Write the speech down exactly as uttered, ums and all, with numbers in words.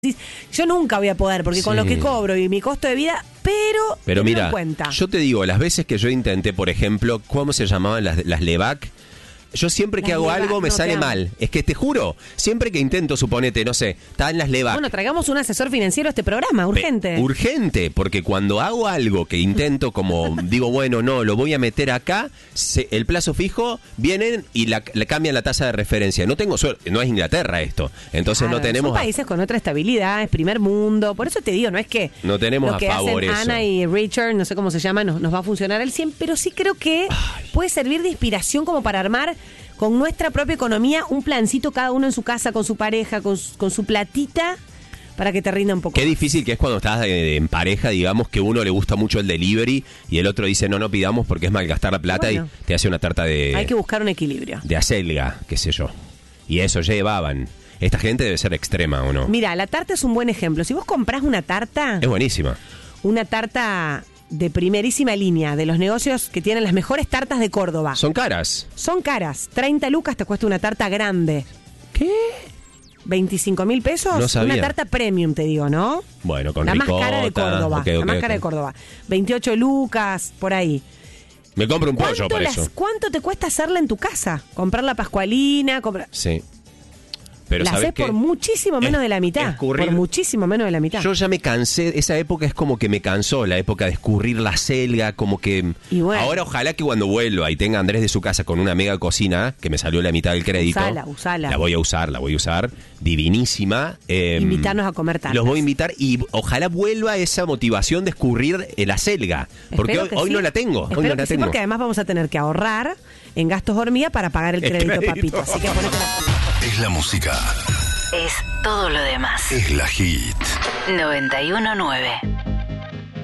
Yo nunca voy a poder, porque sí, con lo que cobro y mi costo de vida, pero, pero mira, en cuenta. Yo te digo, las veces que yo intenté, por ejemplo, ¿cómo se llamaban las, las Levac? Yo siempre que las hago Levac, algo me no, sale mal. Es que te juro, siempre que intento, suponete, no sé, está en las Levac. Bueno, traigamos un asesor financiero a este programa, urgente. Pe- urgente, porque cuando hago algo que intento como, digo, bueno, no, lo voy a meter acá, se, el plazo fijo, vienen y la, le cambian la tasa de referencia. No tengo suerte, no es Inglaterra esto, entonces claro, no tenemos... Son países a... con otra estabilidad, es primer mundo, por eso te digo, no es que... No tenemos lo que a favor hacen eso. Ana y Richard, no sé cómo se llama, nos, nos va a funcionar al cien, pero sí creo que Ay. puede servir de inspiración como para armar... con nuestra propia economía, un plancito cada uno en su casa, con su pareja, con su, con su platita, para que te rinda un poco. Qué difícil que es cuando estás de, de, en pareja, digamos, que uno le gusta mucho el delivery y el otro dice, no, no pidamos porque es malgastar la plata bueno, y te hace una tarta de... Hay que buscar un equilibrio. De acelga, qué sé yo. Y eso llevaban. Esta gente debe ser extrema, ¿o no? Mira, la tarta es un buen ejemplo. Si vos comprás una tarta... Es buenísima. Una tarta... de primerísima línea, de los negocios que tienen las mejores tartas de Córdoba. ¿Son caras? Son caras. treinta lucas te cuesta una tarta grande. ¿Qué? ¿veinticinco mil pesos? No sabía. Una tarta premium, te digo, ¿no? Bueno, con la ricota. La más cara de Córdoba. Okay, okay, la más okay. cara de Córdoba. veintiocho lucas, por ahí. Me compro un pollo por las, eso. ¿Cuánto te cuesta hacerla en tu casa? Comprar la pascualina, comprar... Sí. Pero la haces por muchísimo menos es, de la mitad. Escurrir, por muchísimo menos de la mitad. Yo ya me cansé, esa época es como que me cansó, la época de escurrir la selga, como que... Y bueno, ahora ojalá que cuando vuelva y tenga a Andrés de su casa con una mega cocina, que me salió la mitad del crédito. Usala, usala. La voy a usar, la voy a usar. Divinísima. Eh, Invitarnos a comer tartas. Los voy a invitar y ojalá vuelva esa motivación de escurrir la selga. Porque hoy, hoy sí. no la tengo. Espero hoy no que la sí, tengo. porque además vamos a tener que ahorrar en gastos hormiga para pagar el, el crédito, crédito, papito. Así que ponete la... Es la música. Es todo lo demás. Es la hit. noventa y uno nueve.